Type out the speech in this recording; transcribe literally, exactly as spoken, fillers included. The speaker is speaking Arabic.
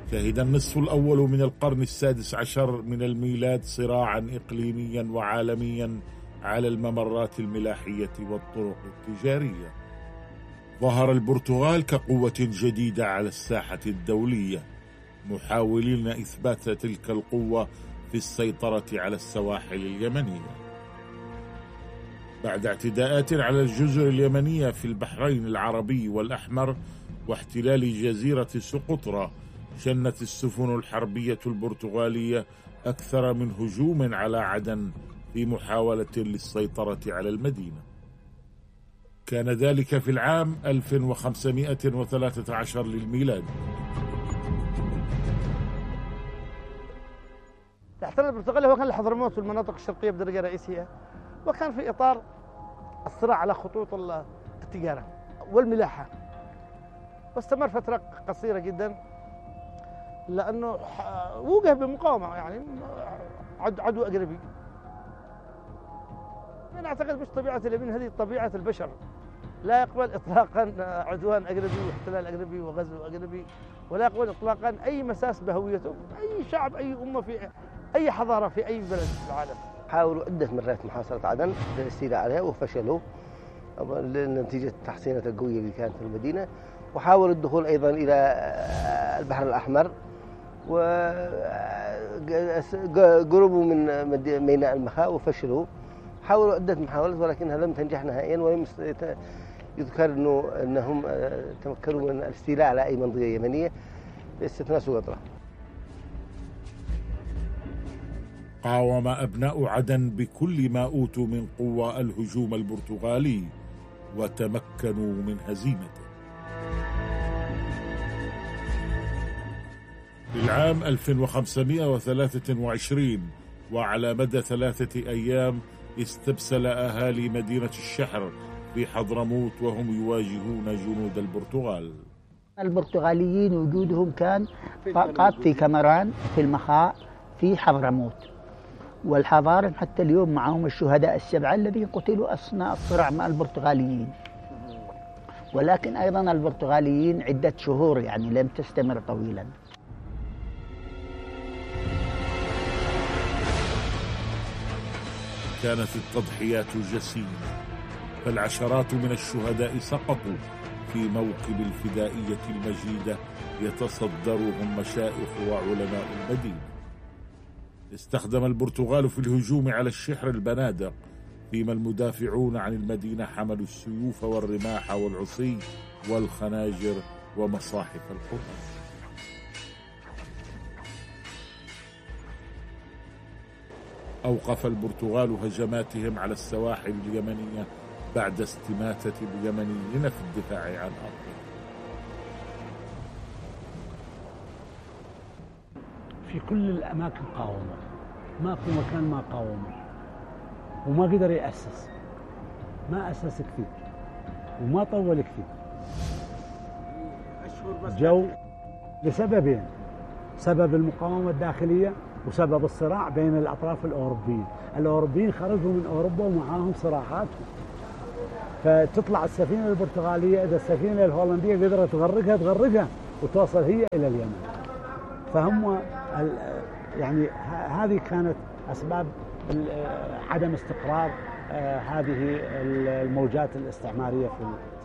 شهد النصف الأول من القرن السادس عشر من الميلاد صراعا إقليميا وعالميا على الممرات الملاحية والطرق التجارية. ظهر البرتغال كقوة جديدة على الساحة الدولية، محاولين إثبات تلك القوة في السيطرة على السواحل اليمنية. بعد اعتداءات على الجزر اليمنية في البحرين العربي والأحمر واحتلال جزيرة سقطرى، شنت السفن الحربية البرتغالية أكثر من هجوم على عدن في محاولة للسيطرة على المدينة. كان ذلك في العام ألف وخمسمائة وثلاثة عشر للميلاد. الاحتلال البرتغالي هو كان لحضرموت والمناطق الشرقية بدرجة رئيسية، وكان في إطار الصراع على خطوط التجارة والملاحة، واستمر فترة قصيرة جدا لأنه وجه بمقاومة، يعني عدو أجنبي. أنا أعتقد مش طبيعة اليمين، هذه طبيعة البشر، لا يقبل إطلاقا عدوان أجنبي واحتلال أجنبي وغزو أجنبي، ولا يقبل إطلاقا أي مساس بهويته أي شعب أي أمة في أي حضارة في أي بلد في العالم. حاولوا عدة مرات محاصرة عدن للاستيلاء عليها وفشلوا نتيجة تحصينات القوية اللي كانت في المدينة، وحاولوا الدخول أيضا إلى البحر الأحمر وقربوا من ميناء المخاء وفشلوا. حاولوا عدة محاولات ولكنها لم تنجح نهائيا، ولم يذكر أنه أنهم تمكنوا من الاستيلاء على أي منطقة يمنية باستثناء سقطرى. قاوم أبناء عدن بكل ما أوتوا من قوة الهجوم البرتغالي وتمكنوا من هزيمته. في العام ألف وخمسمائة وثلاثة وعشرين وعلى مدى ثلاثة أيام استبسل أهالي مدينة الشحر في حضرموت وهم يواجهون جنود البرتغال. البرتغاليين وجودهم كان فقط في كامران، في المخاء، في حضرموت، والحضارم حتى اليوم معهم الشهداء السبعة الذين قتلوا أثناء الصراع مع البرتغاليين. ولكن أيضا البرتغاليين عدة شهور، يعني لم تستمر طويلا. كانت التضحيات جسيمة، فالعشرات من الشهداء سقطوا في موكب الفدائية المجيدة يتصدرهم مشائخ وعلماء المدينة. استخدم البرتغال في الهجوم على الشحر البنادق، فيما المدافعون عن المدينة حملوا السيوف والرماح والعصي والخناجر ومصاحف القرآن. أوقف البرتغال هجماتهم على السواحل اليمنية بعد استماتة اليمنيين في الدفاع عن أرضهم. في كل الأماكن قاوموا، ما في مكان ما قاوموا، وما قدر يأسس، ما أسس كثير وما طول كثير. جو لسببين: سبب المقاومة الداخلية وسبب الصراع بين الأطراف الأوروبيين. الأوروبيين خرجوا من أوروبا ومعاهم صراعاتهم، فتطلع السفينة البرتغالية، إذا السفينة الهولندية قدرت تغرقها تغرقها وتوصل هي إلى اليمن. فهم يعني هذه كانت أسباب عدم استقرار هذه الموجات الاستعمارية في